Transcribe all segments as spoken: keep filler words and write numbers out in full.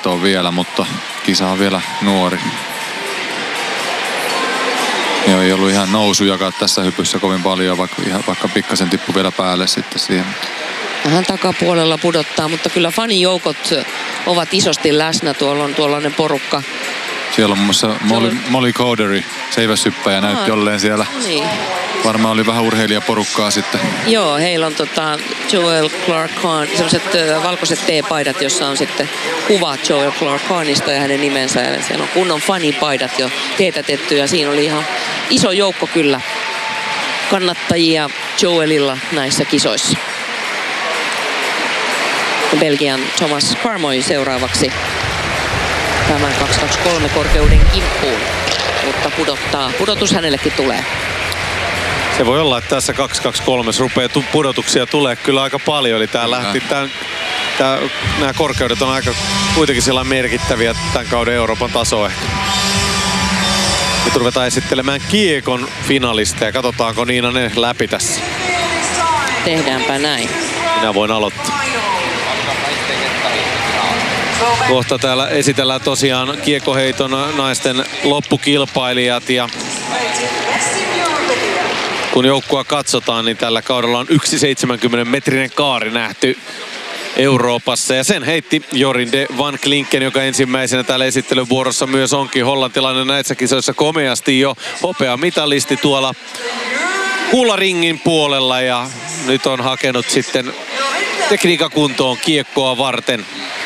heittoon vielä, mutta kisa on vielä nuori. Ja ei ollut ihan nousujakaan tässä hypyssä kovin paljon, vaikka, ihan, vaikka pikkasen tippu vielä päälle sitten siihen. Vähän takapuolella pudottaa, mutta kyllä fanijoukot ovat isosti läsnä. Tuolla on tuollainen porukka. Siellä on muun muassa Molly, Molly Cowdery, seiväshyppäjä, näytti olleen siellä. Niin. Varmaan oli vähän urheilijaporukkaa sitten. Joo, heillä on tota Joel Clark Hahn, sellaiset äh, valkoiset T-paidat, jossa on sitten kuva Joel Clark Hahnista ja hänen nimensä. Ja siellä on kunnon fanipaidat jo teetätetty ja siinä oli ihan iso joukko kyllä kannattajia Joelilla näissä kisoissa. Belgian Thomas Carmoy seuraavaksi tämän kaksi kaksi kolme korkeuden kimppuun, mutta pudottaa. Pudotus hänellekin tulee. Se voi olla, että tässä kaksi kaksi kolme rupeaa pudotuksia tulee kyllä aika paljon. Eli tää lähti, tää, tää, nämä korkeudet on aika kuitenkin sellainen merkittäviä tämän kauden Euroopan taso ehkä. Nyt ruvetaan esittelemään kiekon finalista ja katsotaanko Niina ne läpi tässä. Tehdäänpä näin. Minä voin aloittaa. Kohta täällä esitellään tosiaan kiekoheiton naisten loppukilpailijat ja kun joukkoa katsotaan, niin tällä kaudella on yksi seitsemänkymmentä metrinen kaari nähty Euroopassa. Ja sen heitti Jorinde van Klinken, joka ensimmäisenä täällä esittelyvuorossa myös onkin hollantilainen näissä kisoissa komeasti jo hopeamitalisti tuolla kuularingin puolella. Ja nyt on hakenut sitten tekniikakuntoon kiekkoa varten.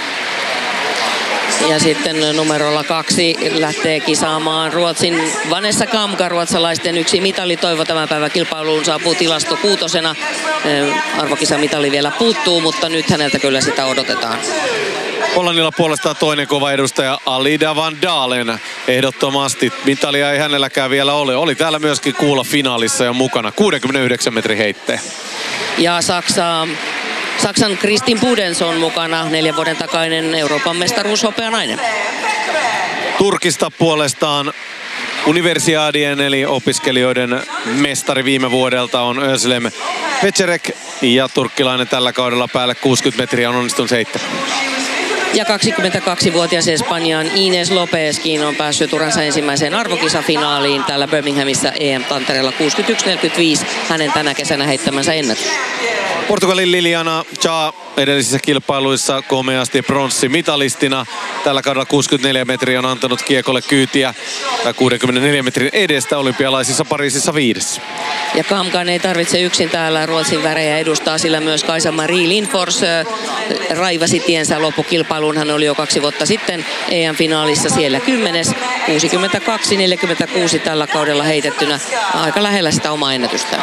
Ja sitten numerolla kaksi lähtee kisaamaan Ruotsin Vanessa Kamka, ruotsalaisten yksi mitalitoivo tämän päivän kilpailuun saapuu tilasto kuutosena. Arvokisamitali vielä puuttuu, mutta nyt häneltä kyllä sitä odotetaan. Hollannilla puolestaan toinen kova edustaja Alida van Dalen. Ehdottomasti mitalia ei hänelläkään vielä ole. Oli täällä myöskin kuulla finaalissa jo mukana. kuudenkymmenenyhdeksän metrin heittejä. Ja Saksa... Saksan Kristin Pudens on mukana, neljän vuoden takainen Euroopan mestaruushopeanainen. Turkista puolestaan Universiadien eli opiskelijoiden mestari viime vuodelta on Özlem Pecerek ja turkkilainen tällä kaudella päälle kuusikymmentä metriä on onnistunut heittämään. Ja kaksikymmentäkaksivuotias Espanjan Ines Lopezkin on päässyt uransa ensimmäiseen arvokisafinaaliin täällä Birminghamissa E M-tantereella kuusikymmentäyksi neljäkymmentäviisi, hänen tänä kesänä heittämänsä ennätys. Portugalin Liliana Cha edellisissä kilpailuissa komeasti pronssimitalistina. Tällä kaudella kuusikymmentäneljä metriä on antanut kiekolle kyytiä kuudenkymmenenneljän metrin edestä olympialaisissa Pariisissa viides. Ja Kamkan ei tarvitse yksin täällä Ruotsin värejä edustaa, sillä myös Kaisa-Marie Lindfors raivasi tiensä loppukilpailuun. Hän oli jo kaksi vuotta sitten E M-finaalissa siellä kymmenes. kuusikymmentäkaksi neljäkymmentäkuusi tällä kaudella heitettynä. Aika lähellä sitä omaa ennätystä.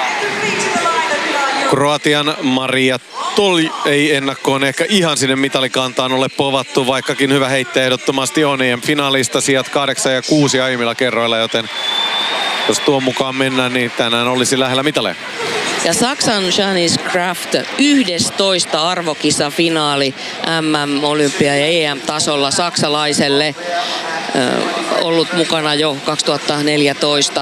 Kroatian Maria Tol ei ennakkoon ehkä ihan sinne mitalikantaan ole povattu, vaikkakin hyvä heittäjä ehdottomasti on. E M-finalista sijat kahdeksan ja kuusi aiemmilla kerroilla, joten jos tuon mukaan mennään, niin tänään olisi lähellä mitaleja. Ja Saksan Janice Kraft yhdestoista arvokisafinaali M M, Olympia ja E M-tasolla saksalaiselle. Ö, ollut mukana jo kaksituhattaneljätoista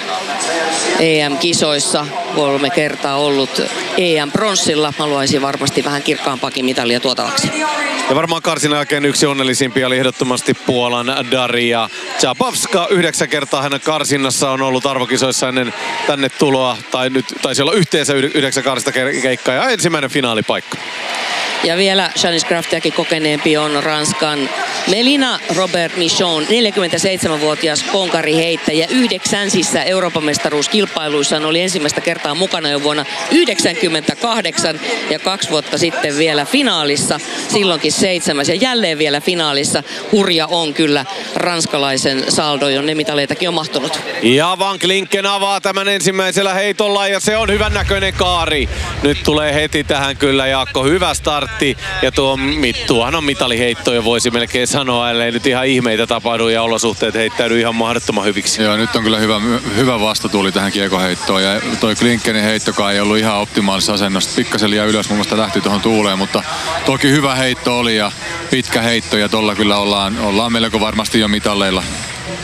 E M-kisoissa, kolme kertaa ollut E M-pronssilla. Haluaisi varmasti vähän kirkkaampaakin mitalia tuotavaksi. Ja varmaan karsinan jälkeen yksi onnellisimpia oli ehdottomasti Puolan Daria Czapowska. Yhdeksän kertaa hänen karsinnassa on ollut arvokisoissa ennen tänne tuloa. Tai nyt taisi olla yhteensä yhdeksän karsista keikkaa ja ensimmäinen finaalipaikka. Ja vielä Janice Kraftiakin kokeneempi on Ranskan Melina Robert Michon, neljäkymmentäseitsemänvuotias konkariheittäjä. Yhdeksänsissä Euroopan mestaruuskilpailuissa oli ensimmäistä kertaa mukana jo vuonna yhdeksänkymmentäkahdeksan ja kaksi vuotta sitten vielä finaalissa. Silloinkin seitsemäs ja jälleen vielä finaalissa. Hurja on kyllä ranskalaisen saldo, jonne mitaleitakin on mahtunut. Ja Van Klinken avaa tämän ensimmäisellä heitolla ja se on hyvän näköinen kaari. Nyt tulee heti tähän kyllä Jaakko hyvä startti. Ja tuo tuohan on mitaliheitto jo voisi melkein sanoa, ellei nyt ihan ihmeitä tapahdu ja olosuhteet heittäydy ihan mahdottoman hyviksi. Joo, nyt on kyllä hyvä, hyvä vastatuuli tähän kiekoheittoon ja toi Klinkenin heittokaan ei ollut ihan optimaalisessa asennossa. Pikkasen liian ylös mun mielestä lähti tuohon tuuleen, mutta toki hyvä heitto oli ja pitkä heitto ja tolla kyllä ollaan, ollaan melko varmasti jo mitalleilla.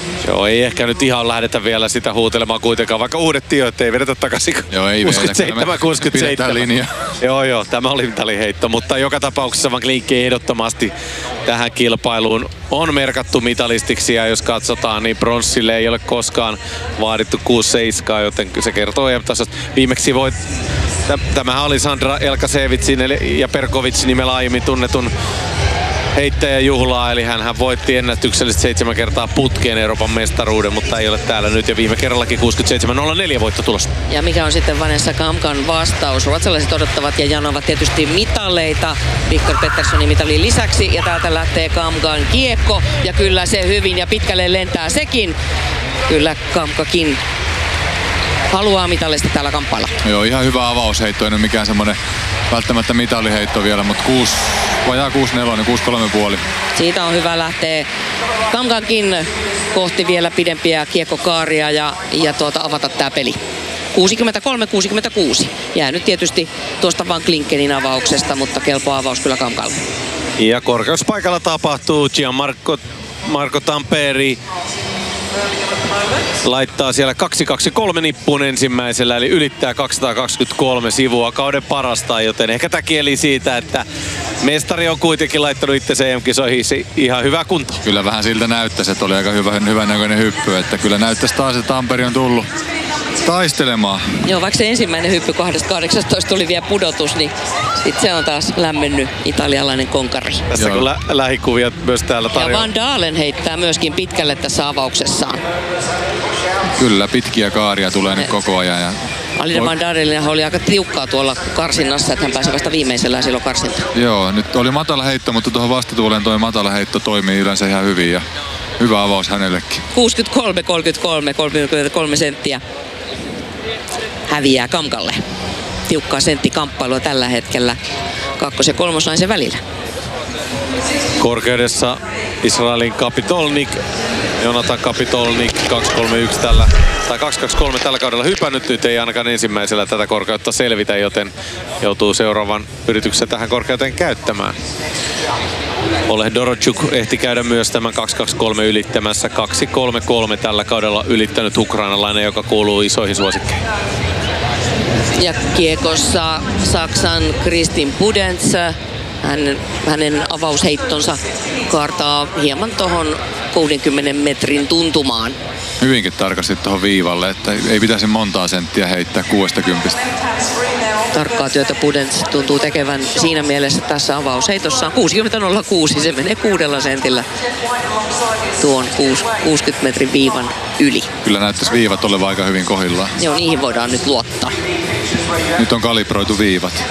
Joo, ei ehkä nyt ihan lähdetä vielä sitä huutelemaan kuitenkaan, vaikka uudet tiot ei vedetä takaisin. Joo, ei kuusikymmentäseitsemän kuusikymmentäseitsemän. Joo, joo, tämä oli mitaliheitto, mutta joka tapauksessa Van Klinck ehdottomasti tähän kilpailuun on merkattu mitalistiksi, ja jos katsotaan, niin pronssille ei ole koskaan vaadittu kuusi seitsemän, joten se kertoo E M-tasosta. Viimeksi voit, tämähän oli Sandra Elkasevitsin ja Perkovicin nimellä aiemmin tunnetun heittäjäjuhlaa, eli hän voitti ennätyksellisesti seitsemän kertaa putkeen Euroopan mestaruuden, mutta ei ole täällä nyt, ja viime kerrallakin kuusikymmentäseitsemän nolla neljä voitto tulossa. Ja mikä on sitten Vanessa Kamkan vastaus? Ruotsalaiset odottavat ja janovat tietysti mitaleita Viktor Petterssonin mitalin lisäksi, ja täältä lähtee Kamkan kiekko, ja kyllä se hyvin ja pitkälle lentää sekin. Kyllä Kamkakin haluaa mitalista täällä kamppailla. Joo, ihan hyvä avausheitto, ei ole mikään semmonen välttämättä mitaliheitto vielä, mutta kuusi, vajaa kuusi neljä, kuusi kolme puoli. Siitä on hyvä lähteä Kamkankin kohti vielä pidempiä kiekkokaaria ja, ja tuota, avata tää peli. kuusikymmentäkolme kuusikymmentäkuusi. Jää nyt tietysti tuosta Van Klinkenin avauksesta, mutta kelpo avaus kyllä Kamkalle. Ja korkeuspaikalla tapahtuu Gianmarco Marco Tamperi. Laittaa siellä kaksi kaksi kolme nippuun ensimmäisellä, eli ylittää kaksisataakaksikymmentäkolme sivua, kauden parasta, joten ehkä tämä kieli siitä, että mestari on kuitenkin laittanut itse E M-kisoihin ihan hyvä kunto. Kyllä vähän siltä näyttäisi, että oli aika hyvä, hyvän näköinen hyppy, että kyllä näyttäisi taas, että Tamperi on tullut taistelemaan. Joo, vaikka se ensimmäinen hyppy kahdesta oli vielä pudotus, niin sit se on taas lämmennyt italialainen konkari. Tässä Joo. kyllä lähikuvia myös täällä tarjolla. Ja Van Dalen heittää myöskin pitkälle tässä avauksessaan. Kyllä, pitkiä kaaria tulee nyt koko ajan. Ja Alida Van Dalen oli aika tiukkaa tuolla karsinnassa, että hän pääsi vasta viimeisellä silloin karsintaan. Joo, nyt oli matala heitto, mutta tuohon vastatuuleen toi matala heitto toimii yleensä ihan hyvin ja hyvä avaus hänellekin. kuusikymmentäkolme kolmekymmentäkolme, kolmekymmentäkolme senttiä häviää Kamkalle. Tiukkaa senttikamppailua tällä hetkellä kakkos- ja kolmosnaisen välillä. Korkeudessa Israelin Kapitolnik, Jonathan Kapitolnik kaksi kolme yksi tällä, tai kaksi kaksi kolme tällä kaudella hypännyt. Nyt ei ainakaan ensimmäisellä tätä korkeutta selvitä, joten joutuu seuraavan yrityksen tähän korkeuteen käyttämään. Oleg Dorotchuk ehti käydä myös tämän kaksi kaksi kolme ylittämässä. kaksi kolme kolme tällä kaudella ylittänyt ukrainalainen, joka kuuluu isoihin suosikkeihin. Ja kiekossa Saksan Kristin Pudenz. Hän, hänen avausheittonsa kaartaa hieman tuohon kuudenkymmenen metrin tuntumaan. Hyvinkin tarkasti tuohon viivalle, että ei pitäisi montaa senttiä heittää kuudestakymmenestä. Tarkkaa työtä Pudenz tuntuu tekevän siinä mielessä tässä avausheitossaan. kuusikymmentä nolla kuusi, se menee kuudella sentillä tuon kuusikymmentä metrin viivan yli. Kyllä näyttäisi viivat olevan aika hyvin kohdillaan. Joo, niihin voidaan nyt luottaa. Nyt on kalibroitu viivat.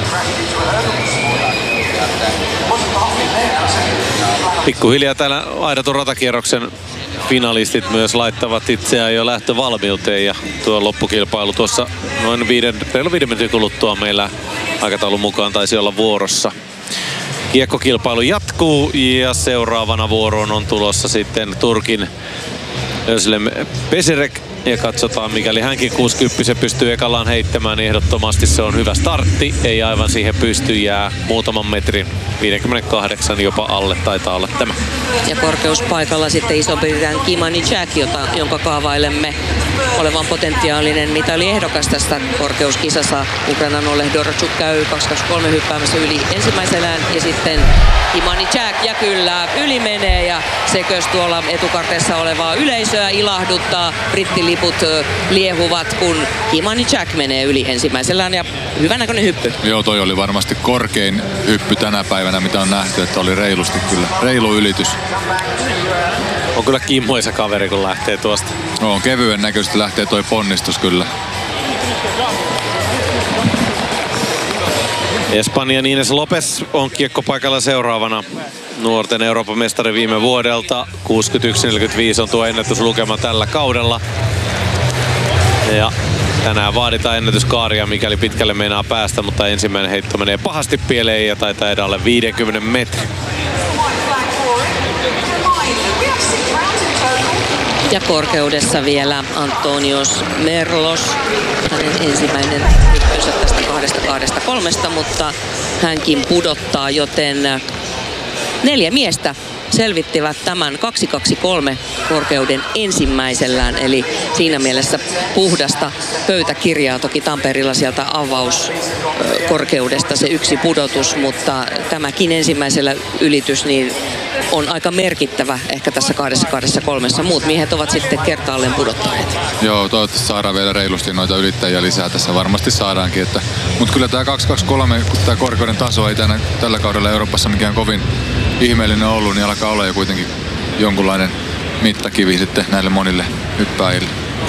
Pikkuhiljaa täällä aidatun ratakierroksen finalistit myös laittavat itseään jo lähtövalmiuteen, ja tuo loppukilpailu tuossa noin viiden, reilu viiden minuutin kuluttua meillä aikataulun mukaan taisi olla vuorossa. Kiekkokilpailu jatkuu ja seuraavana vuoroon on tulossa sitten Turkin Özlem Pesirek. Ja katsotaan, mikäli hänkin kuusikymmentä pystyy ekallaan heittämään, niin ehdottomasti se on hyvä startti. Ei aivan siihen pysty, jää muutaman metrin, viisikymmentäkahdeksan jopa alle taitaa olla tämä. Ja korkeuspaikalla sitten Iso-Britannian Kimani Jack, jota, jonka kaavailemme olevan potentiaalinen mitaliehdokas tästä korkeuskisassa. Ukrainan Oleg Dorotchuk käy kaksi kaksi kolme hyppäämässä yli ensimmäisellään, ja sitten Kimani Jack, ja kyllä yli menee, ja sekös tuolla etukarteessa olevaa yleisöä ilahduttaa. Brittiliput liehuvat, kun Kimani Jack menee yli ensimmäisellään, ja hyvän näköinen hyppy. Joo, toi oli varmasti korkein hyppy tänä päivänä, mitä on nähty, että oli reilusti kyllä, reilu ylitys. On kyllä kimmoisa kaveri, kun lähtee tuosta. No, kevyen näköisesti lähtee toi ponnistus kyllä. Espanjan Ines Lopes on kiekkopaikalla seuraavana. Nuorten Euroopan mestari viime vuodelta. kuusikymmentäyksi neljäkymmentäviisi on tuo ennätyslukema tällä kaudella. Ja tänään vaaditaan ennätyskaaria, mikäli pitkälle meinaa päästä, mutta ensimmäinen heitto menee pahasti pieleen ja taitaa edä alle viidenkymmenen metrin. Ja korkeudessa vielä Antonios Merlos. Hänen ensimmäinen hyppynsä tästä kahdesta kahdesta kolmesta, mutta hänkin pudottaa, joten neljä miestä selvittivät tämän kaksi kaksi kolme korkeuden ensimmäisellään, eli siinä mielessä puhdasta pöytäkirjaa. Toki Tampereella sieltä avauskorkeudesta se yksi pudotus, mutta tämäkin ensimmäisellä ylitys niin on aika merkittävä ehkä tässä kahdessa kahdessa kolmessa. Muut miehet ovat sitten kertaalleen pudottaneet. Joo, toivottavasti saadaan vielä reilusti noita ylittäjiä lisää tässä. Varmasti saadaankin. Että, mutta kyllä tämä kaksi kaksi kolme, kun tämä korkeuden taso ei tänä, tällä kaudella Euroopassa mikään kovin ihmeellinen ollut, niin alkaa olla jo kuitenkin jonkunlainen mittakivi sitten näille monille hyppääjille.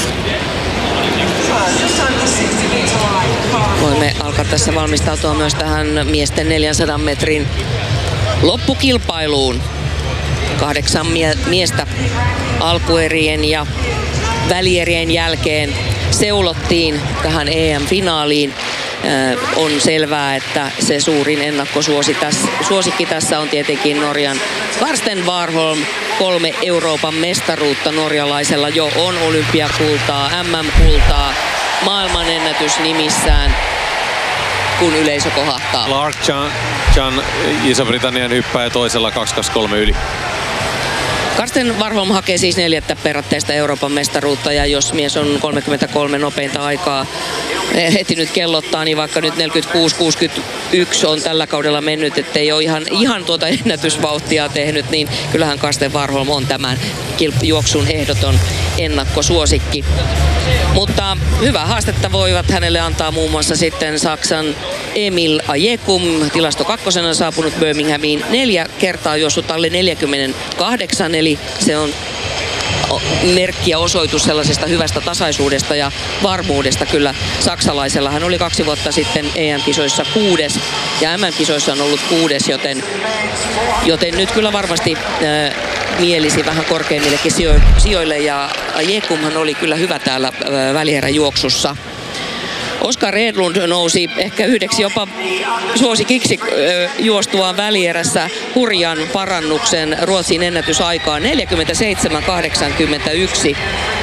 Voimme alkaa tässä valmistautua myös tähän miesten neljänsadan metrin loppukilpailuun. Kahdeksan mie- miestä alkuerien ja välierien jälkeen seulottiin tähän E M-finaaliin. Äh, on selvää, että se suurin ennakkosuosikki tässä on tietenkin Norjan Karsten Warholm. Kolme Euroopan mestaruutta norjalaisella jo on, olympiakultaa, M M-kultaa, maailmanennätys nimissään, kun yleisö kohahtaa. Clark Chan, Chan Iso-Britannian hyppää toisella kaksi kaksi kolme yli. Karsten Warholm hakee siis neljättä perätteistä Euroopan mestaruutta, ja jos mies on kolmekymmentäkolme nopeinta aikaa heti nyt kellottaa, niin vaikka nyt neljäkymmentäkuusi kuusikymmentäyksi on tällä kaudella mennyt, ettei ole ihan, ihan tuota ennätysvauhtia tehnyt, niin kyllähän Karsten Warholm on tämän juoksun ehdoton ennakkosuosikki. Mutta hyvää haastetta voivat hänelle antaa muun muassa sitten Saksan Emil Ajekum, tilasto kakkosena saapunut Birminghamiin, neljä kertaa juossut alle neljäkymmentäkahdeksan, eli se on merkki ja osoitus sellaisesta hyvästä tasaisuudesta ja varmuudesta kyllä saksalaisella. Hän oli kaksi vuotta sitten E M-kisoissa kuudes ja M M-kisoissa on ollut kuudes, joten, joten nyt kyllä varmasti äh, mielisi vähän korkeimmillekin sijo- sijoille, ja Jekumhan oli kyllä hyvä täällä äh, välieräjuoksussa. Oskar Edlund nousi ehkä yhdeksi jopa suosikiksi juostuaan välierässä hurjan parannuksen Ruotsin ennätysaikaan neljäkymmentäseitsemän kahdeksankymmentäyksi.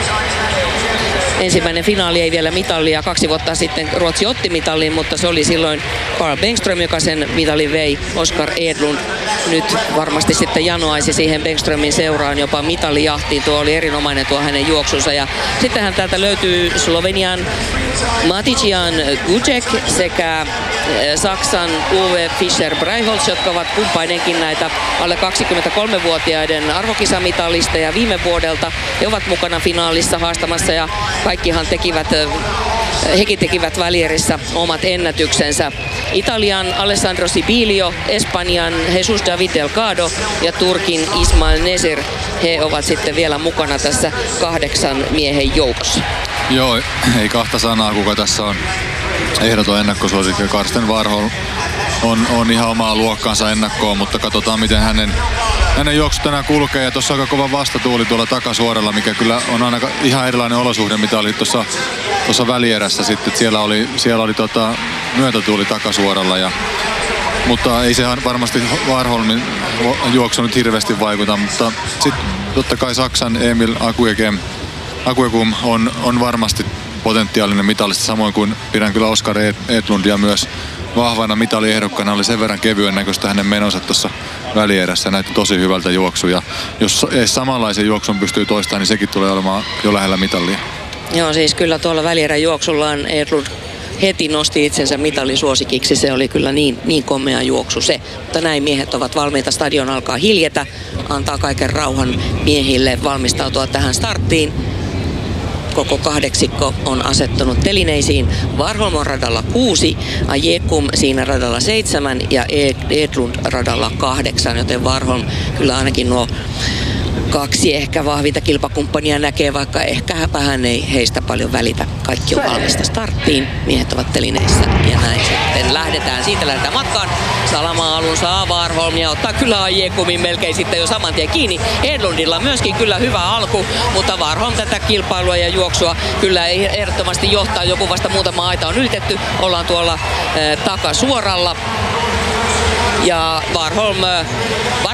Ensimmäinen finaali ei vielä mitallia. Kaksi vuotta sitten Ruotsi otti mitallin, mutta se oli silloin Carl Bengström, joka sen mitalin vei. Oskar Edlund nyt varmasti sitten janoaisi siihen Bengströmin seuraan jopa mitalijahtiin. Tuo oli erinomainen tuo hänen juoksunsa. Ja sittenhän täältä löytyy Slovenian Matician Gucek sekä Saksan Uwe Fischer-Breiholz, jotka ovat kumpainenkin näitä alle kaksikymmentäkolmevuotiaiden arvokisamitalisteja viime vuodelta. He ovat mukana finaalissa haastamassa, ja kaikkihan tekivät, hekin tekivät välierissä omat ennätyksensä. Italian Alessandro Sibilio, Espanjan Jesus David Delgado ja Turkin Ismail Nesir, he ovat sitten vielä mukana tässä kahdeksan miehen joukossa. Joo, ei kahta sanaa, kuka tässä on ehdoton ennakkosuosikki. Karsten Warholm on, on ihan omaa luokkaansa ennakkoon, mutta katsotaan miten hänen, hänen juoksu tänään kulkee. Ja tuossa on aika kova vastatuuli tuolla takasuoralla, mikä kyllä on aina ihan erilainen olosuhde, mitä oli tuossa, tuossa välierässä sitten. Siellä oli, siellä oli tota myötätuuli takasuoralla, ja, mutta ei se varmasti Warholmin juoksu nyt hirveästi vaikuta. Mutta sitten totta kai Saksan Emil Akujekem Akujekum on, on varmasti potentiaalinen mitalista, samoin kuin pidän kyllä Oskar Edlundia myös vahvana mitaliehdokkaana. Oli sen verran kevyen näköistä hänen menonsa tuossa välierässä, näytti tosi hyvältä juoksuja. Jos samanlaisen juoksun pystyy toistamaan, niin sekin tulee olemaan jo lähellä mitallia. Joo, siis kyllä tuolla välierän juoksullaan Edlund heti nosti itsensä mitallisuosikiksi. Se oli kyllä niin, niin komea juoksu se. Mutta näin miehet ovat valmiita. Stadion alkaa hiljetä, antaa kaiken rauhan miehille valmistautua tähän starttiin. Koko kahdeksikko on asettunut telineisiin. Warholm on radalla kuusi, Ajekum siinä radalla seitsemän ja Edlund radalla kahdeksan, joten Warholm kyllä ainakin nuo kaksi ehkä vahvinta kilpakumppania näkee, vaikka ehkä vähän ei heistä paljon välitä. Kaikki on valmista starttiin, miehet ovat telineissä ja näin sitten lähdetään. Siitä lähdetään matkaan. Salama-alun saa Warholm ja ottaa kyllä Ajekumin melkein sitten jo saman tien kiinni. Edlundilla myöskin kyllä hyvä alku, mutta Warholm tätä kilpailua ja juoksua kyllä ehdottomasti johtaa. Joku vasta muutama aita on ylitetty. Ollaan tuolla äh, takasuoralla. Ja Warholm, Warholm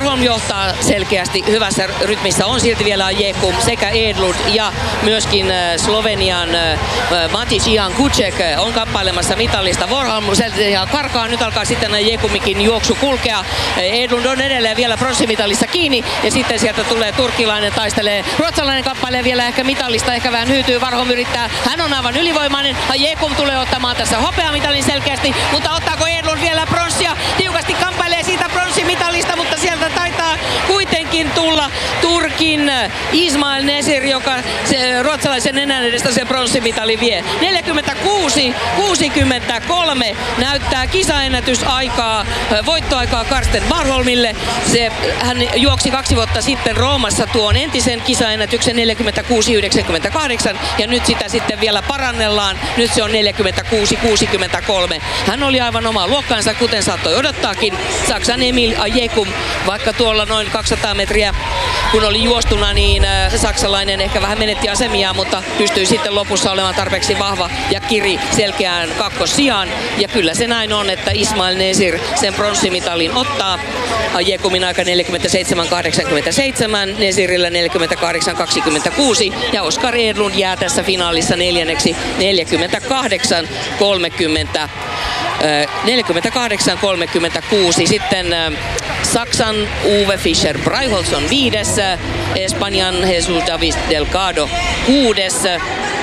Warholm johtaa selkeästi hyvässä rytmissä. On silti vielä Jekum sekä Edlund ja myöskin Slovenian Matic Ian Kucek on kamppailemassa mitallista. Warholm selkeästi karkaa. Nyt alkaa sitten Jekumikin juoksu kulkea. Edlund on edelleen vielä pronssimitalissa kiinni ja sitten sieltä tulee turkkilainen, taistelee. Ruotsalainen kamppailee vielä ehkä mitallista, ehkä vähän hyytyy. Warholm yrittää. Hän on aivan ylivoimainen. Jekum tulee ottamaan tässä hopeamitalin selkeästi, mutta ottaako Edlund vielä pronssia? Tiukasti kamppailee siitä pronssimitalista, mutta sieltä taitaa kuitenkin tulla Turkin Ismail Nesir, joka se, ruotsalaisen nenän edestä se pronssimitali vie. neljäkymmentäkuusi kuusikymmentäkolme näyttää kisaennätysaikaa, voittoaikaa Karsten Warholmille. Se, hän juoksi kaksi vuotta sitten Roomassa tuon entisen kisaennätyksen neljäkymmentäkuusi yhdeksänkymmentäkahdeksan ja nyt sitä sitten vielä parannellaan. Nyt se on neljäkymmentäkuusi kuusikymmentäkolme. Hän oli aivan oma luokkaansa, kuten saattoi odottaakin. Saksan Emil Jekum, vaikka tuolla noin kaksisataa metriä kun oli juostuna, niin äh, saksalainen ehkä vähän menetti asemia, mutta pystyi sitten lopussa olemaan tarpeeksi vahva ja kiri selkeään kakkossijaan. Ja kyllä se näin on, että Ismail Nesir sen pronssimitalin ottaa. Jekumin aika neljäkymmentäseitsemän kahdeksankymmentäseitsemän, Nesirillä neljäkymmentäkahdeksan kaksikymmentäkuusi ja Oskar Edlund jää tässä finaalissa neljänneksi neljäkymmentäkahdeksan kolmekymmentä. neljäkymmentäkahdeksan kolmekymmentäkuusi. Sitten äh, Saksan Uwe Fischer Breiholz on viides, Espanjan Jesus David Delgado kuudes. Äh,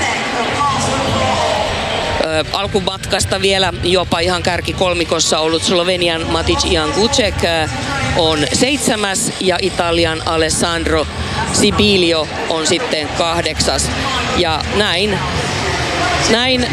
alkumatkasta vielä jopa ihan kärkikolmikossa ollut Slovenian Matic Ian Kucek äh, on seitsemäs ja Italian Alessandro Sibilio on sitten kahdeksas. Ja näin, näin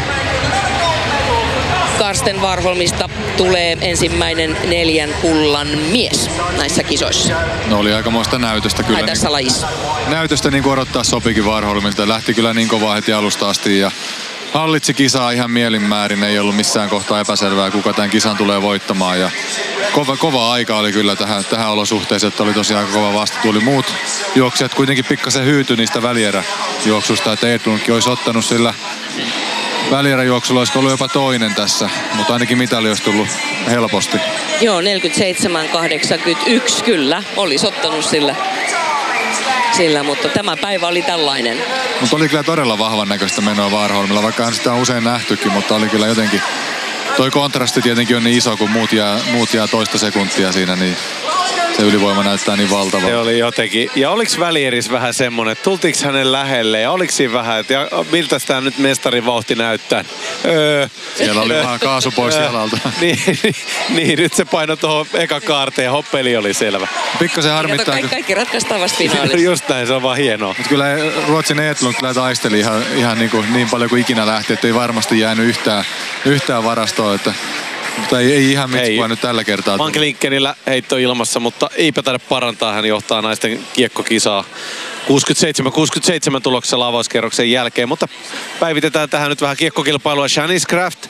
Karsten Warholmista tulee ensimmäinen neljän kullan mies näissä kisoissa. No oli aikamoista näytöstä kyllä. Ai tässä niin, lajissa. Näytöstä niin kuin odottaa sopikin Warholmilta. Lähti kyllä niin kovaa heti alusta asti ja hallitsi kisaa ihan mielinmäärin. Ei ollut missään kohtaa epäselvää, kuka tämän kisan tulee voittamaan. Ja kova, kova aika oli kyllä tähän, tähän olosuhteeseen, että oli tosiaan aika kova vastatuuli. Muut juoksijat kuitenkin pikkasen hyytyi niistä välieräjuoksusta, että Edlundkin olisi ottanut sillä välieräjuoksulla olisiko ollut jopa toinen tässä, mutta ainakin mitali olisi tullut helposti. Joo, neljäkymmentäseitsemän kahdeksankymmentäyksi kyllä, olisi ottanut sillä, sillä, mutta tämä päivä oli tällainen. Mutta oli kyllä todella vahvan näköistä menoa Warholmilla, vaikka hän sitä on usein nähtykin, mutta oli kyllä jotenkin, toi kontrasti tietenkin on niin iso, kun muut jää, muut jää toista sekuntia siinä, niin se ylivoima näyttää niin valtava. Se oli jotenkin. Ja oliks välieris vähän semmonen, että tultiinko hänen lähelle ja oliks siinä vähän, että ja miltä tämä nyt mestarin vauhti näyttää? Öö, Siellä oli vähän kaasu pois öö, jalalta. niin, niin, niin, nyt se painoi tuohon eka kaarteen ja hoppeli oli selvä. Pikkasen harmittaa. Kaikki, kaikki ratkaistaan vasta finaalissa. Just näin, se on vaan hienoa. Mut kyllä Ruotsin Edlund kyllä taisteli ihan, ihan niin, kuin, niin paljon kuin ikinä lähti, että ei varmasti jäänyt yhtään, yhtään varastoa, että mutta ei, ei ihan mitskua nyt tällä kertaa. Van Klinkenillä heitto ilmassa, mutta eipä taida parantaa. Hän johtaa naisten kiekkokisaa kuusikymmentäseitsemän kuusikymmentäseitsemän tuloksella avauskerroksen jälkeen. Mutta päivitetään tähän nyt vähän kiekkokilpailua. Shanice Kraft,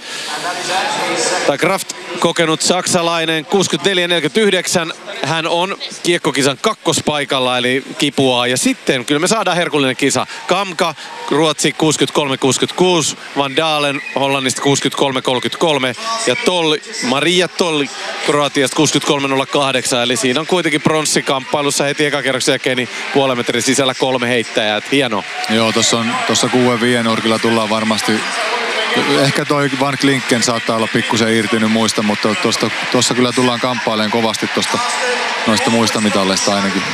tai Kraft, kokenut saksalainen, kuusikymmentäneljä neljäkymmentäyhdeksän. Hän on kiekkokisan kakkospaikalla, eli kipuaa. Ja sitten kyllä me saadaan herkullinen kisa. Kamka, Ruotsi kuusikymmentäkolme kuusikymmentäkuusi. Van Dalen, Hollannista kuusikymmentäkolme kolmekymmentäkolme. Ja Tolli, Maria Tolli, Kroatiasta kuusikymmentäkolme nolla kahdeksan. Eli siinä on kuitenkin pronssikamppailussa heti ekakerroksen jälkeen niin puolen metrin sisällä kolme heittäjää. Et hieno. Joo, tuossa on tuossa kuuden viiden nurkilla tullaan varmasti. Ehkä toi Van Klinken saattaa olla pikkusen irtynyt muista, mutta tuossa kyllä tullaan kamppailemaan kovasti tuosta noista muista mitalleista ainakin.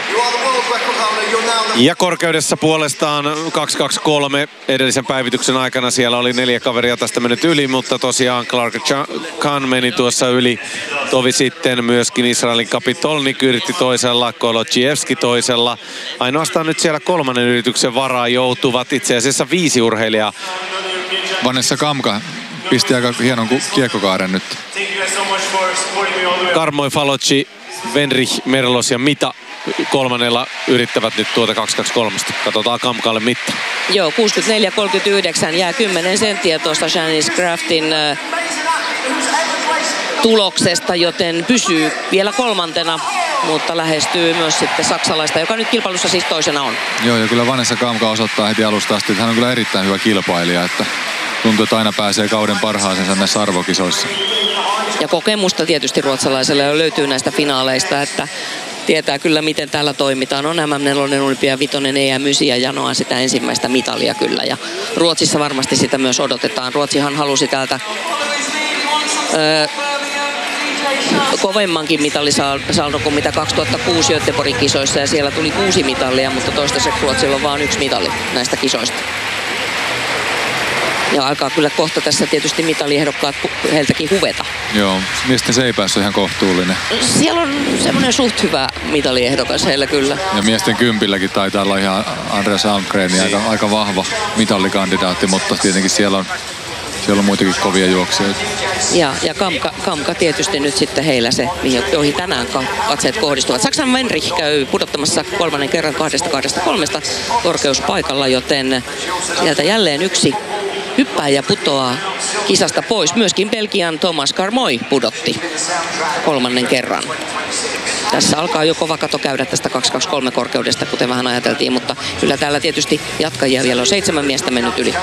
Ja korkeudessa puolestaan kaksi kaksi kolme edellisen päivityksen aikana siellä oli neljä kaveria tästä mennyt yli, mutta tosiaan Clark Khan meni tuossa yli. Tovi sitten myöskin Israelin Kapitolnik yritti toisella, Kolodziejewski toisella. Ainoastaan nyt siellä kolmannen yrityksen varaan joutuvat itse asiassa viisi urheilijaa. Vanessa Kamka pisti aika hienon kiekkokaaren nyt. Karmoi Falocci, Venrich, Merlos ja Mita kolmannella yrittävät nyt tuota kaksi kaksi kolme. Katsotaan Kamkalle mitta. Joo, kuusikymmentäneljä kolmekymmentäyhdeksän jää kymmenen senttiä tuosta Shanice Kraftin äh, tuloksesta, joten pysyy vielä kolmantena, mutta lähestyy myös sitten saksalaista, joka nyt kilpailussa siis toisena on. Joo, ja kyllä Vanessa Kamka osoittaa heti alusta asti, että hän on kyllä erittäin hyvä kilpailija, että tuntuu, että aina pääsee kauden parhaaseensa näissä arvokisoissa. Ja kokemusta tietysti ruotsalaiselle löytyy näistä finaaleista, että tietää kyllä, miten täällä toimitaan. On M M neljä, Olympia vitonen, E M yhdeksän ja janoa sitä ensimmäistä mitalia kyllä. Ja Ruotsissa varmasti sitä myös odotetaan. Ruotsihan halusi täältä öö, kovemmankin mitalisaldon kuin mitä kaksituhattakuusi Göteborgin kisoissa, ja siellä tuli kuusi mitalia, mutta toistaiseksi Ruotsilla on vain yksi mitali näistä kisoista. Ja alkaa kyllä kohta tässä tietysti mitaliehdokkaat heiltäkin huveta. Joo, miesten seipäässä on ihan kohtuullinen. Siellä on semmoinen suht hyvä mitaliehdokas heillä kyllä. Ja miesten kympilläkin taitaa olla ihan Andreas Almgren, aika, aika vahva mitallikandidaatti, mutta tietenkin siellä on, siellä on muitakin kovia juoksijoita. Ja, ja Kamka, Kamka tietysti nyt sitten heillä se, joihin tänään katseet kohdistuvat. Saksan Wenrich käy pudottamassa kolmannen kerran kahdesta kahdesta kolmesta korkeuspaikalla, joten sieltä jälleen yksi hyppääjä putoaa kisasta pois. Myöskin Belgian Thomas Carmoy pudotti kolmannen kerran. Tässä alkaa jo kova kato käydä tästä kaksi kaksi kolme korkeudesta, kuten vähän ajateltiin, mutta kyllä täällä tietysti jatkajia vielä on seitsemän miestä mennyt yli.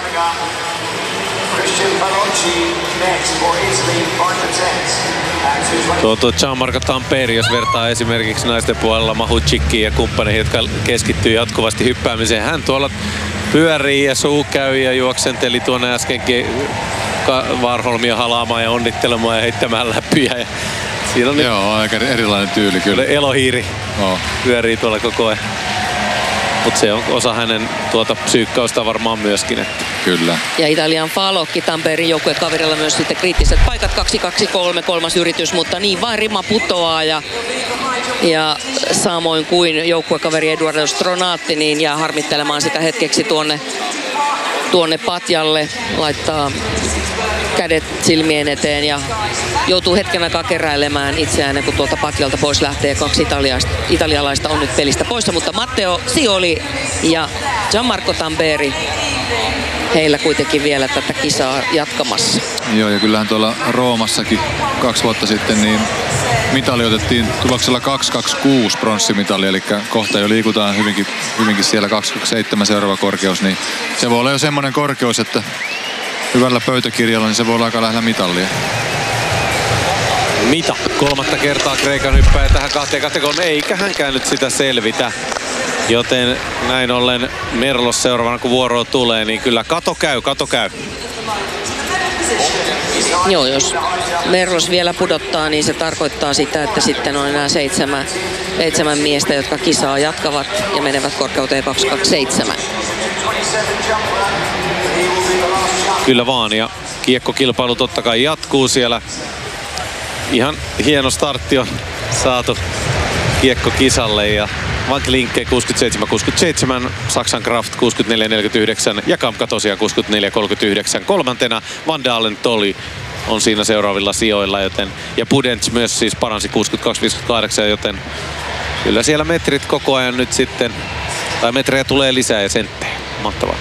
Tuo, tuo Gianmarco Tamperi, jos vertaa esimerkiksi naisten puolella Mahuchikkiin ja kumppaneihin, jotka keskittyy jatkuvasti hyppäämiseen. Hän tuolla pyörii ja suu käy ja juoksenteli tuonne äskenkin Warholmia halaamaan ja onnittelemaan ja heittämään läpiä. Ja siinä on Joo, aika erilainen tyyli kyllä. Elohiiri oh. pyörii tuolla koko ajan. Mutta se on osa hänen tuota psyykkausta varmaan myöskin. Että. Kyllä. Ja Italian Falocchi Tamperin joukkuekaverilla myös sitten kriittiset paikat kaksi kaksi kolme, kolmas yritys, mutta niin vain rima putoaa ja, ja samoin kuin joukkuekaveri Eduardo Stronatti niin jää harmittelemaan sitä hetkeksi tuonne, tuonne patjalle, laittaa kädet silmien eteen ja joutuu hetken aikaa keräilemään itseään, kun tuolta patjalta pois lähtee. Kaksi italialaista on nyt pelistä poissa, mutta Matteo Scioli ja Gianmarco Tamperi, heillä kuitenkin vielä tätä kisaa jatkamassa. Joo, ja kyllähän tuolla Roomassakin kaksi vuotta sitten niin mitali otettiin tuloksella kaksi kaksi kuusi pronssimitali, eli kohta jo liikutaan hyvinkin, hyvinkin siellä kaksi kaksi seitsemän seuraava korkeus, niin se voi olla jo semmoinen korkeus, että hyvällä pöytäkirjalla niin se voi olla aika lähellä mitallia. Mitä? Kolmatta kertaa Kreikan hyppää tähän kahteen kahteen kolme. Eikä hänkään nyt sitä selvitä. Joten näin ollen Merlos seuraavana kun vuoroa tulee, niin kyllä kato käy, kato käy. Joo, jos Merlos vielä pudottaa, niin se tarkoittaa sitä, että sitten on enää seitsemän, seitsemän miestä, jotka kisaa jatkavat ja menevät korkeuteen kaksi kaksi seitsemän. Kyllä vaan, ja kiekkokilpailu totta kai jatkuu siellä. Ihan hieno startti on saatu kiekkokisalle ja Van Klinke kuusikymmentäseitsemän kuusikymmentäseitsemän, Saksan Kraft kuusikymmentäneljä neljäkymmentäyhdeksän ja Kamka tosiaan kuusikymmentäneljä kolmekymmentäyhdeksän. Kolmantena Van Dalen Toli on siinä seuraavilla sijoilla, joten ja Pudens myös siis paransi kuusikymmentäkaksi viisikymmentäkahdeksan, joten kyllä siellä metrit koko ajan nyt sitten, tai metrejä tulee lisää ja senttejä. Mahtavaa.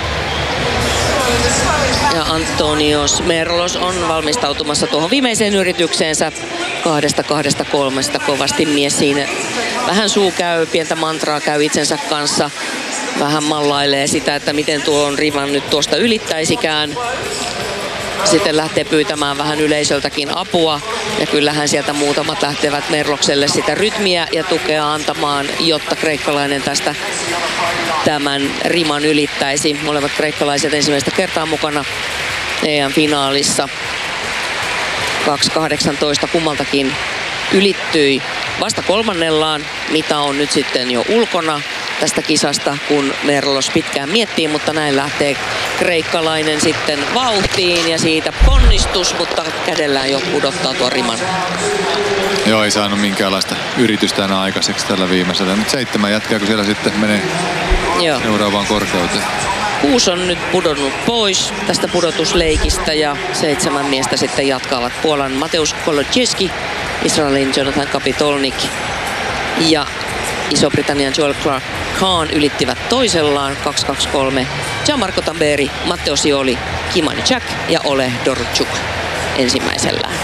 Ja Antonios Merlos on valmistautumassa tuohon viimeiseen yritykseensä kahdesta kahdesta kolmesta. Kovasti mies siinä vähän suu käy, pientä mantraa käy itsensä kanssa. Vähän mallailee sitä, että miten tuon rivan nyt tuosta ylittäisikään. Sitten lähtee pyytämään vähän yleisöltäkin apua. Ja kyllähän sieltä muutamat lähtevät Merlokselle sitä rytmiä ja tukea antamaan, jotta kreikkalainen tästä tämän riman ylittäisi. Molemmat kreikkalaiset ensimmäistä kertaa mukana E M-finaalissa. kaksi kahdeksantoista kummaltakin ylittyi vasta kolmannellaan. Mitä on nyt sitten jo ulkona tästä kisasta, kun Merlos pitkään miettii, mutta näin lähtee kreikkalainen sitten vauhtiin ja siitä ponnistus, mutta kädellään jo pudottaa tuon riman. Joo, ei saanut minkäänlaista yritystä enää aikaiseksi tällä viimeisellä. Nyt seitsemän jätkää, kun siellä sitten menee Joo. seuraavaan korkeuteen. Kuusi on nyt pudonnut pois tästä pudotusleikistä ja seitsemän miestä sitten jatkavat. Puolan Mateusz Kolodziejski, Israelin Jonathan Kapitolnik ja Iso-Britannian Joel Clark Khan ylittivät toisellaan kaksi kaksi kolme. Gianmarco Tamperi, Matteo Scioli, Kimani Jack ja Ole Dortchuk ensimmäisellään.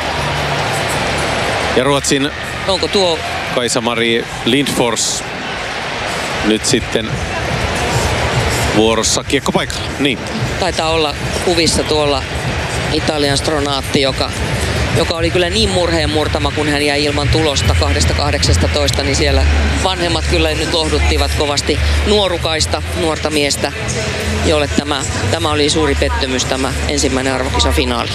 Ja Ruotsin Onko tuo Kaisa-Mari Lindfors nyt sitten vuorossa kiekkopaikalla. Niin. Taitaa olla kuvissa tuolla Italian Stronatti, joka, joka oli kyllä niin murheen murtama, kun hän jäi ilman tulosta kahdesta kahdeksastatoista, niin siellä vanhemmat kyllä nyt lohduttivat kovasti nuorukaista, nuorta miestä, jolle tämä, tämä oli suuri pettymys, tämä ensimmäinen arvokisafinaali.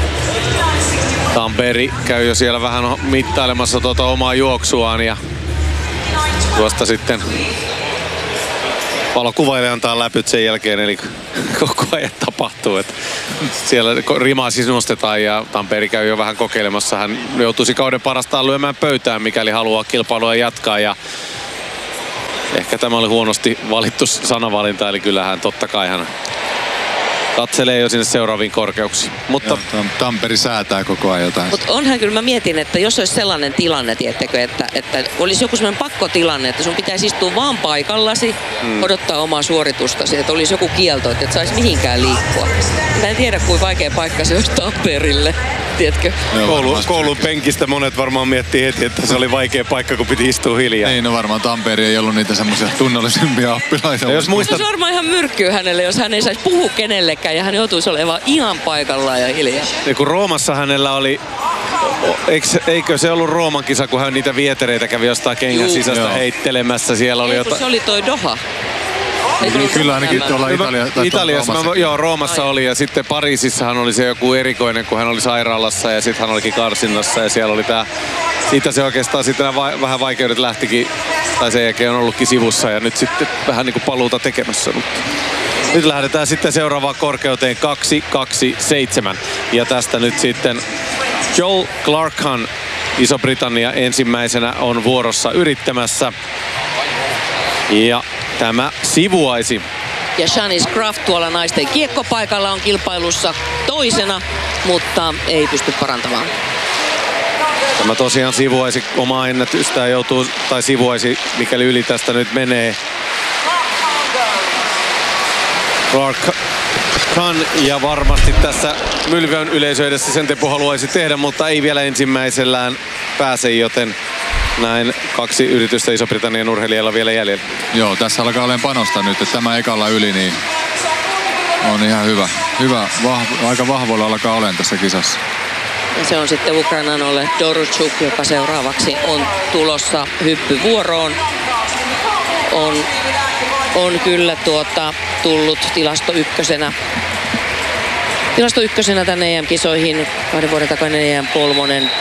Tamperi käy jo siellä vähän mittailemassa tuota omaa juoksuaan ja tuosta sitten valokuvailija antaa läpyt sen jälkeen, eli koko ajan tapahtuu. Että siellä rimaa siis nostetaan ja Tamperi käy jo vähän kokeilemassa. Hän joutuisi kauden parastaan lyömään pöytään, mikäli haluaa kilpailua jatkaa. Ja ehkä tämä oli huonosti valittu sanavalinta, eli kyllähän totta kai hän katselee jo sinne seuraaviin korkeuksiin. Mutta Joo, Tamperi säätää koko ajan jotain. Mutta onhan kyllä, mä mietin, että jos olisi sellainen tilanne, tiettekö, että, että olisi joku sellainen pakkotilanne, että sun pitäisi istua vaan paikallasi, mm. odottaa omaa suoritustasi, että olisi joku kielto, että et saisi mihinkään liikkua. Mä en tiedä, kuinka vaikea paikka se olisi Tamperille, tiedätkö? Koulu, koulun penkistä monet varmaan miettii heti, että se oli vaikea paikka, kun piti istua hiljaa. Niin, no varmaan Tamperi ei ollut niitä semmoisia tunnollisempia oppilaita. Jos muistat... Se olisi varmaan ihan myrkkyä hänelle, jos hän ei saisi puhua kenellekään ja hän joutuisi olemaan ihan paikallaan ja hiljaa. Ja kun Roomassa hänellä oli, eikö, eikö se ollut Rooman kisa, kun hän niitä vietereitä kävi jostain kengän Juu, sisästä joo. heittelemässä. Siellä oli jotain... Se oli toi Doha. Kyllä ainakin tuolla Italia, Italiassa. Mä, joo, Roomassa Ai. oli ja sitten Pariisissahan oli se joku erikoinen, kun hän oli sairaalassa ja sitten hän olikin karsinnassa ja siellä oli tää... Siitä se oikeastaan sitten va- vähän vaikeudet lähtikin, tai sen jälkeen on ollutkin sivussa ja nyt sitten vähän niinku paluuta tekemässä. Mutta nyt lähdetään sitten seuraavaan korkeuteen kaksi kaksi seitsemän. Ja tästä nyt sitten Joel Clarkhan, Iso-Britannia ensimmäisenä on vuorossa yrittämässä. Ja tämä sivuaisi. Ja Shanice Craft tuolla naisten kiekkopaikalla on kilpailussa toisena, mutta ei pysty parantamaan. Tämä tosiaan sivuaisi omaa ennätystä ja joutuu, tai sivuaisi, mikäli yli tästä nyt menee. Clark Khan ja varmasti tässä Mylviön yleisöydessä sen tempo haluaisi tehdä, mutta ei vielä ensimmäisellään pääse, joten näin kaksi yritystä Iso-Britannian urheilijalla vielä jäljellä. Joo, tässä alkaa olemaan panosta nyt, että tämä ekalla yli niin on ihan hyvä. Hyvä, vahvo, aika vahvoilla alkaa olemaan tässä kisassa. Ja se on sitten Ukrainan olle Doruchuk, joka seuraavaksi on tulossa hyppyvuoroon. On, on kyllä tuota, tullut tilasto ykkösenä. Tilasto ykkösenä tänne E M-kisoihin. Kahden vuoden takainen E M-kolmonen.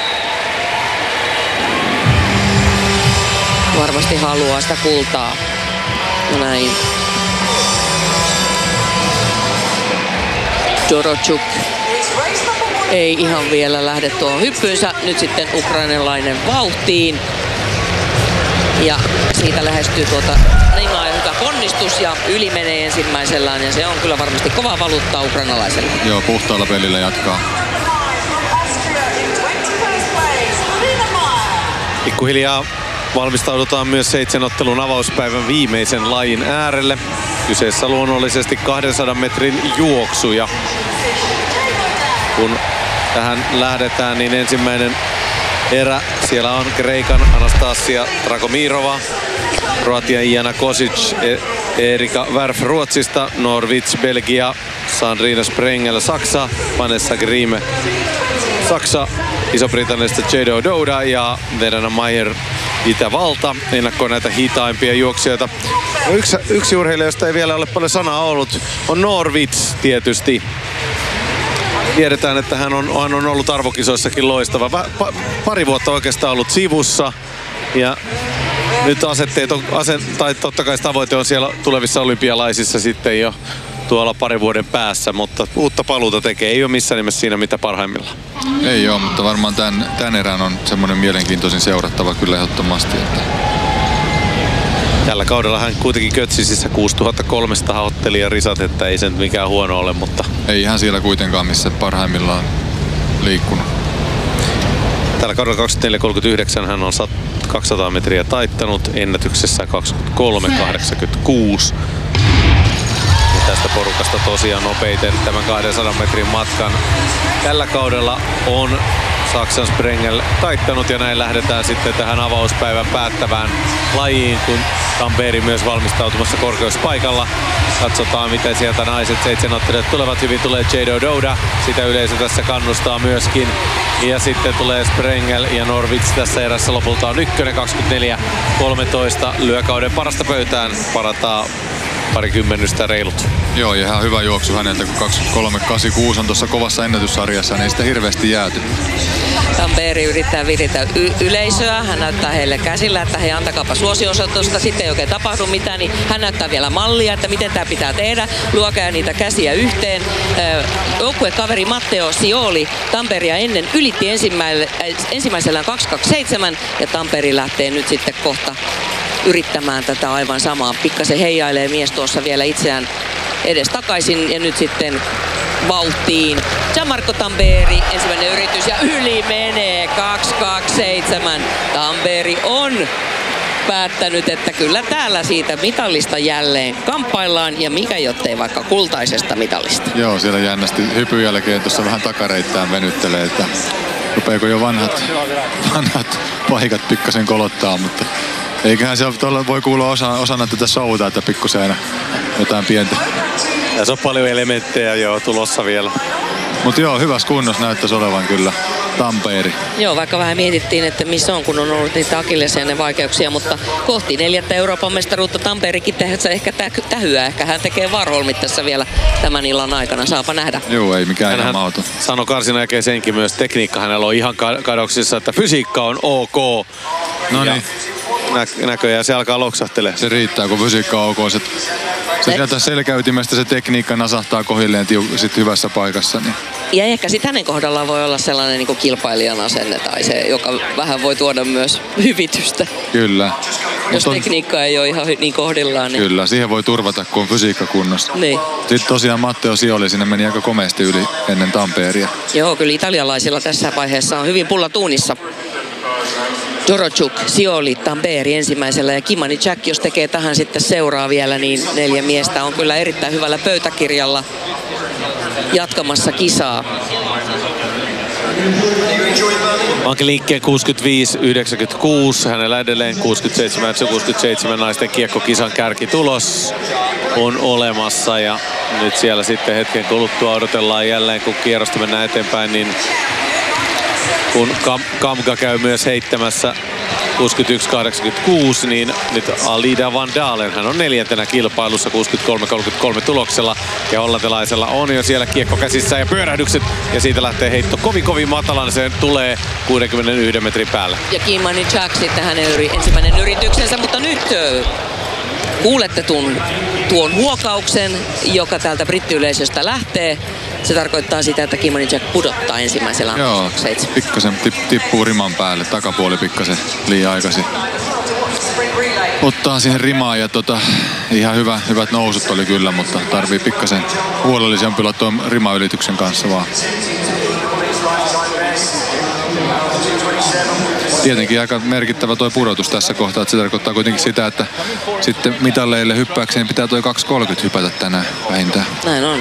Varmasti haluaa sitä kultaa. Ja näin. Doruchuk ei ihan vielä lähde tuohon hyppyynsä. Nyt sitten ukrainalainen vauhtiin. Ja siitä lähestyy tuota Rimaa ja hyvä ponnistus ja yli menee ensimmäisellään. Ja se on kyllä varmasti kova valuuttaa ukrainalaiselle. Joo, puhtaalla pelillä jatkaa. Pikkuhiljaa valmistaudutaan myös seitsemänottelun avauspäivän viimeisen lajin äärelle. Kyseessä luonnollisesti kahdensadan metrin juoksu. Ja kun tähän lähdetään, niin ensimmäinen erä. Siellä on Kreikan Anastasia Dragomirova, Kroatian Ijana Kosic, Erika Wärf Ruotsista, Norwich Belgia, Sandrina Sprengel Saksa, Vanessa Grime Saksa, Iso-Britanniasta Jado Douda ja Verena Maier Itävalta. Ennakkoon näitä hitaimpia juoksijoita. No yksi, yksi urheilija, josta ei vielä ole paljon sanaa ollut, on Norwich tietysti. Tiedetään, että hän on, hän on ollut arvokisoissakin loistava. Pa, pari vuotta oikeastaan ollut sivussa. Ja nyt asetteet on, aset, tai totta kai tavoite on siellä tulevissa olympialaisissa sitten jo tuolla parin vuoden päässä. Mutta uutta paluuta tekee. Ei ole missään nimessä siinä mitä parhaimmillaan. Ei ole, mutta varmaan tämän, tämän erän on semmoinen mielenkiintoisin seurattava kyllä ehdottomasti. Että... Tällä kaudella hän kuitenkin Kötsisissä kuusituhatta kolmesataa ottelijaa risat, että ei sen mikään huono ole, mutta... Ei ihan siellä kuitenkaan, missä parhaimmillaan liikkunut. Tällä kaudella kaksikymmentäneljä kolmekymmentäyhdeksän hän on kaksisataa metriä taittanut, ennätyksessä kaksikymmentäkolme kahdeksankymmentäkuusi. Ja tästä porukasta tosiaan nopeiten tämän kahdensadan metrin matkan tällä kaudella on Saksan Sprengel taittanut ja näin lähdetään sitten tähän avauspäivän päättävään lajiin, kun Tamperi myös valmistautumassa korkeuspaikalla. Katsotaan miten sieltä naiset seitsemän ottelijat tulevat. Hyvin tulee Jado Douda. Sitä yleisö tässä kannustaa myöskin. Ja sitten tulee Sprengel ja Norwitz tässä erässä lopulta on ykkönen kaksikymmentäneljä kolmetoista. Lyö kauden parasta pöytään. Parantaa parikymmenystä reilut. Joo, ja ihan hyvä juoksu häneltä, kun kaksikymmentäkolme kahdeksankymmentäkuusi on tuossa kovassa ennätyssarjassa, niin ei sitä hirveästi jääty. Tampere yrittää viritä y- yleisöä. Hän näyttää heille käsillä, että hei, antakaapa suosiosoitusta. Sitten ei oikein tapahdu mitään, niin hän näyttää vielä mallia, että miten tämä pitää tehdä. Luokaa niitä käsiä yhteen. Joukkuekaveri Matteo Sioli Tamperea ennen ylitti ensimmäisellä, ensimmäisellään kaksi kaksikymmentäseitsemän ja Tampere lähtee nyt sitten kohta yrittämään tätä aivan samaa. Pikkasen heijailee mies tuossa vielä itseään edes takaisin ja nyt sitten vauhtiin. Gianmarco Tamberi, ensimmäinen yritys ja yli menee kaksi kaksikymmentäseitsemän. Tamberi on päättänyt, että kyllä täällä siitä mitallista jälleen kamppaillaan ja mikä jottei vaikka kultaisesta mitallista. Joo, siellä jännästi hypyn jälkeen tuossa vähän takareittään venyttelee, että rupeeko jo vanhat, vanhat paikat pikkasen kolottaa, mutta eiköhän se voi kuulla osa, osana tätä showta, että pikkusen aina jotain pientä. Tässä on paljon elementtejä jo tulossa vielä. Mutta joo, hyvässä kunnossa näyttäisi olevan kyllä Tampere. Joo, vaikka vähän mietittiin, että missä on, kun on ollut niitä akillesiainen vaikeuksia, mutta kohti neljättä Euroopan mestaruutta Tamperikin tehdessä ehkä tähyää. Ehkä hän tekee Warholmit tässä vielä tämän illan aikana, saapa nähdä. Joo, ei mikään Hänhän ihan mahdoton. sanoi karsinan jälkeen senkin myös, tekniikka hänellä on ihan kadoksissa, että fysiikka on ok. No niin. Nä- näköjään se alkaa loksahtelee. Se riittää, kun fysiikka on ok. Se, se sieltä selkäytimestä se tekniikka nasahtaa kohilleen tiu- sit hyvässä paikassa. Niin. Ja ehkä sitten hänen kohdallaan voi olla sellainen niin kuin kilpailijan asenne tai se, joka vähän voi tuoda myös hyvitystä. Kyllä. Jos on, tekniikka ei ole ihan niin kohdillaan. Niin... Kyllä, siihen voi turvata, kun on fysiikka kunnossa. Niin. Sitten tosiaan Matteo Sioli sinne meni aika komeasti yli ennen Tamperia. Joo, kyllä italialaisilla tässä vaiheessa on hyvin pulla tuunissa. Dorotchuk, Sioli, Tamberi ensimmäisellä ja Kimani Jack, jos tekee tähän sitten seuraa vielä, niin neljä miestä on kyllä erittäin hyvällä pöytäkirjalla jatkamassa kisaa. Vankilinkkeen kuusikymmentäviisi yhdeksänkymmentäkuusi, hänellä edelleen kuusikymmentäseitsemän kuusikymmentäseitsemän naisten kiekkokisan kärkitulos on olemassa ja nyt siellä sitten hetken kuluttua odotellaan jälleen, kun kierrosta mennään eteenpäin, niin kun Kam- Kamga käy myös heittämässä kuusikymmentäyksi kahdeksankymmentäkuusi, niin nyt Alida Van Dalen, hän on neljäntenä kilpailussa kuusikymmentäkolme kolmekymmentäkolme tuloksella ja hollantilaisella on jo siellä kiekko käsissä ja pyörähdykset ja siitä lähtee heitto kovin kovin matalan, se tulee kuudenkymmenenyhden metrin päälle. Ja Kimani Jack sitten hänen yri, ensimmäinen yrityksensä, mutta nyt kuulette tuon, tuon huokauksen, joka täältä brittiyleisöstä lähtee. Se tarkoittaa sitä, että Kimani Jack pudottaa ensimmäisellä. Joo, pikkasen tippuu riman päälle, takapuoli pikkasen liian aikaisin. Ottaa siihen rimaan ja tota, ihan hyvä, hyvät nousut oli kyllä, mutta tarvii pikkasen huolellisempi olla tuon rimaylityksen kanssa vaan. Tietenkin aika merkittävä tuo pudotus tässä kohtaa, että se tarkoittaa kuitenkin sitä, että sitten mitalleille hyppääkseen pitää tuo kaksi kolmekymmentä hypätä tänään vähintään. Näin on.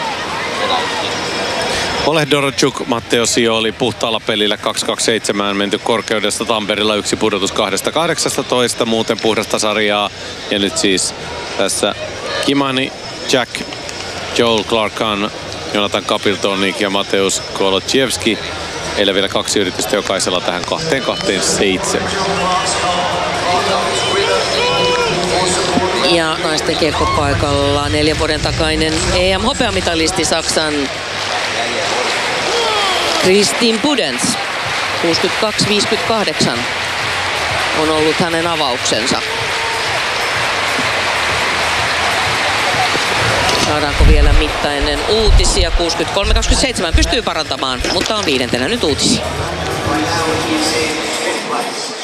Oleg Dorotchuk, Matteo Sioli puhtaalla pelillä kaksi kaksikymmentäseitsemän menty korkeudesta Tampereella yksi pudotus kahdesta kahdeksastatoista, muuten puhdasta sarjaa. Ja nyt siis tässä Kimani Jack, Joel Clarkan, Jonathan Capiltonik ja Mateusz Kolodziejski. Eilen vielä kaksi yritystä jokaisella tähän kahteen kahteen seitsemän. Ja naisten kiekkopaikalla neljän vuoden takainen E M-hopeamitalisti Saksan Kristin Pudens. kuusikymmentäkaksi viisikymmentäkahdeksan on ollut hänen avauksensa. Saadaanko vielä mitta ennen uutisia? kuusikymmentäkolme kaksikymmentäseitsemän pystyy parantamaan, mutta on viidentenä nyt uutisia.